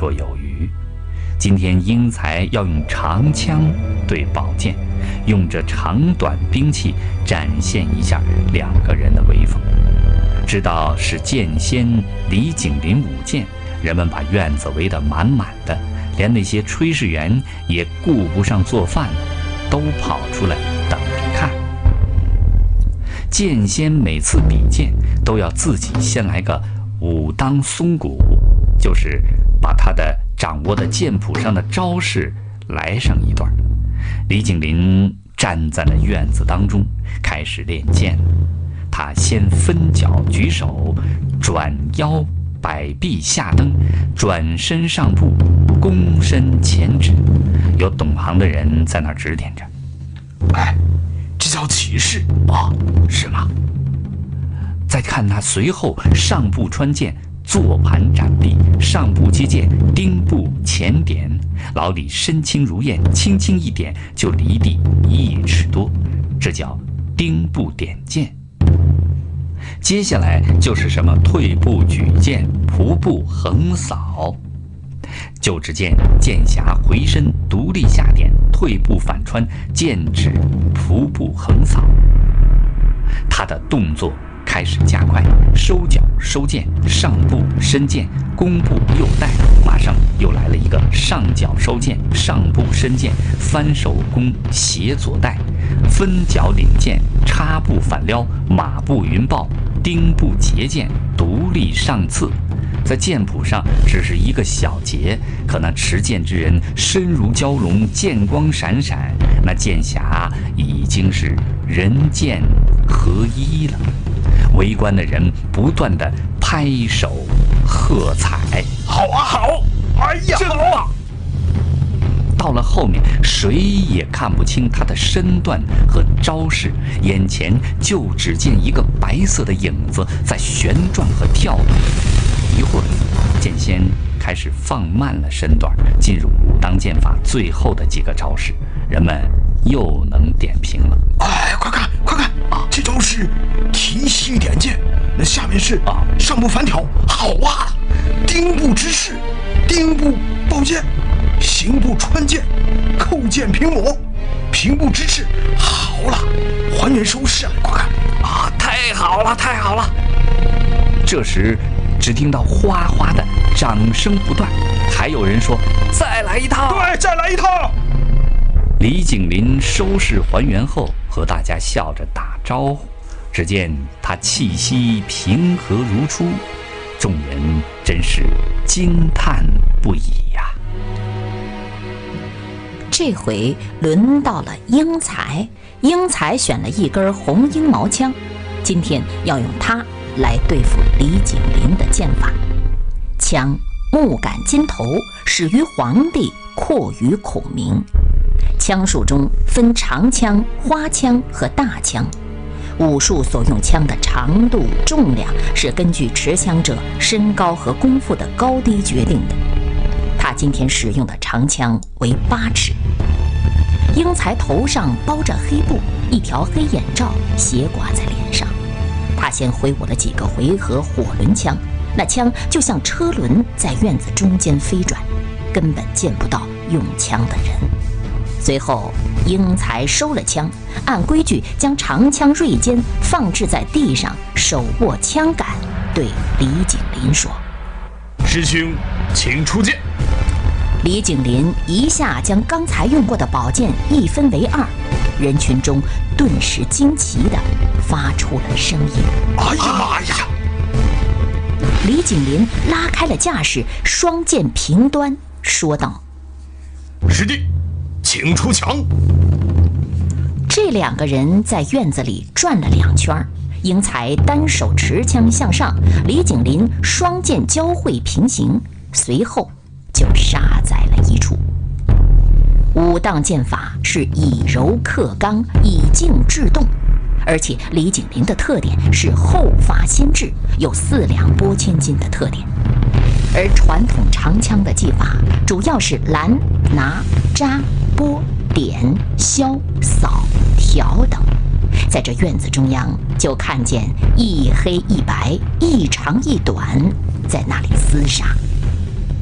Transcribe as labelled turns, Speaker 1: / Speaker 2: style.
Speaker 1: 绰有余。今天英才要用长枪对宝剑，用这长短兵器展现一下两个人的威风。知道是剑仙李景林舞剑，人们把院子围得满满的，连那些炊事员也顾不上做饭，都跑出来等着看。剑仙每次比剑都要自己先来个武当松骨，就是把他的掌握的剑谱上的招式来上一段。李景林站在了院子当中，开始练剑。他先分脚举手，转腰摆臂下蹬，转身上步，躬身前指。有懂行的人在那儿指点着。
Speaker 2: 哎，这叫起势
Speaker 1: 哦，是吗？再看他随后上步穿剑，坐盘展臂，上步接剑，丁步前点。老李身轻如燕，轻轻一点就离地1尺多，这叫丁步点剑。接下来就是什么退步举剑、仆步横扫。就只见剑匣回身独立下点，退步反穿，剑指仆步横扫。他的动作开始加快，收脚收剑，上步伸剑，弓步右带，马上又来了一个上脚收剑，上步伸剑，翻手弓斜左带，分脚领剑，插步反撩，马步云抱，丁步截剑，独立上刺。在剑谱上只是一个小节，可那持剑之人身如蛟龙，剑光闪闪，那剑匣已经是人剑合一了。围观的人不断地拍手喝彩。
Speaker 2: 好啊好，哎呀
Speaker 1: 真好啊！到了后面，谁也看不清他的身段和招式，眼前就只见一个白色的影子在旋转和跳动。一会儿，剑仙开始放慢了身段，进入武当剑法最后的几个招式，人们又能点评了。
Speaker 2: 哎，快看快看啊！这招是提膝点剑，那下面是上步反挑，好啊！丁步直视，丁步抱剑，行步穿剑，扣剑平抹，平步直视，好了，还原收势啊！快看
Speaker 1: 啊！太好了，太好了！这时，只听到哗哗的掌声不断，还有人说：“再来一套！”
Speaker 2: 对，再来一套！
Speaker 1: 李景林收拾还原后，和大家笑着打招呼。只见他气息平和如初，众人真是惊叹不已呀。
Speaker 3: 这回轮到了英才，英才选了一根红缨毛枪，今天要用它来对付李景林的剑法。枪木杆金头，始于黄帝，扩于孔明。枪术中分长枪、花枪和大枪。武术所用枪的长度、重量是根据持枪者身高和功夫的高低决定的。他今天使用的长枪为8尺。英才头上包着黑布，一条黑眼罩斜挂在脸上。他先挥舞了几个回合火轮枪，那枪就像车轮在院子中间飞转，根本见不到用枪的人。随后英才收了枪，按规矩将长枪锐尖放置在地上，手握枪杆，对李景林说：“
Speaker 2: 师兄，请出剑。”
Speaker 3: 李景林一下将刚才用过的宝剑一分为2，人群中顿时惊奇地发出了声音：“
Speaker 2: 哎呀妈呀！”
Speaker 3: 李景林拉开了架势，双剑平端，说道：“
Speaker 2: 师弟，请出墙。”
Speaker 3: 这2个人在院子里转了2圈，英才单手持枪向上，李景林双剑交汇平行，随后就杀在了一处。武当剑法是以柔克刚，以静制动，而且李景林的特点是后发先至，有4两拨千斤的特点。而传统长枪的技法主要是拦、拿、扎、拨、点、削、扫、挑等。在这院子中央，就看见一黑一白，一长一短，在那里厮杀。